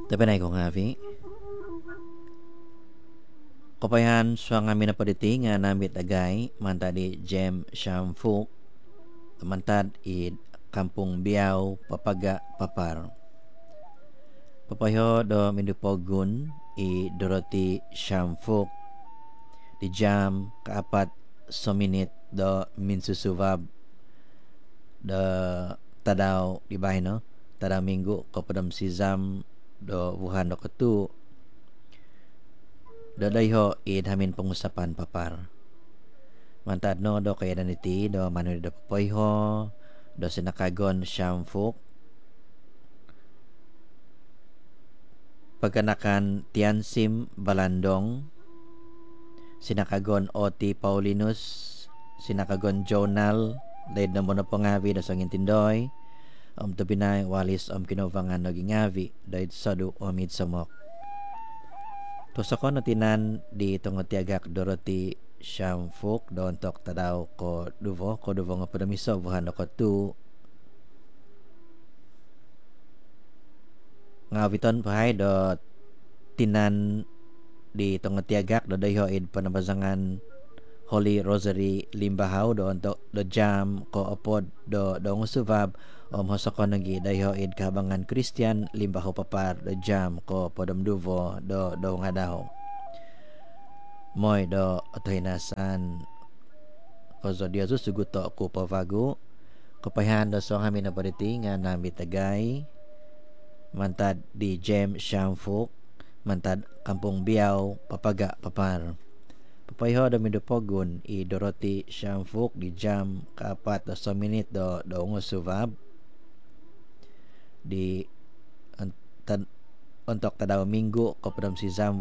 Tapi na kong havi. Kapayan sa nga minapaditi nga namit agay mantad di Jem Shamfuk mantad i Kampung Biao Papaga Papar. Papayo do mindupogun i Dorothy Shamfuk di jam kaapat sominit do minsusubab do tadaw di bahay no tadaw minggu kapadam sizam do buhan do ketu do dayho idhamin pengusapan papar mantad no do kaya daniti do manu do papoyho do sinakagon Shamfuk pagkanakan Tiansim Balandong sinakagon Oti Paulinus sinakagon Jonal laid na mo na pangavi do sang intindoy tubinay walis kinovangan no gingavi daid sadu omid samok to sa kono tinan di tungotiagak Dorothy Shamfuk do untuk tadaw ko duvo nga padamiso buhan ko tu nga viton pahay do tinan di tungotiagak do dayho id panabazangan Holy Rosary Limbahaw do untuk do jam ko opod do ngusubab hosokon nagi dayho id kahabangan Christian Limbahaw papar do jam ko podom duvo do ngadaw moy do otohinasan kozo diazu suguto ko pavagu kapayan do so kami na pariti nga nami tagay mantad di Jem Shamfuk mantad Kampung Biao Papaga Papar. Papayho do midupogun i Dorothy Shamfuk di jam kaapat do sominit do ngusubab di untuk tadaw minggu ko padam sizam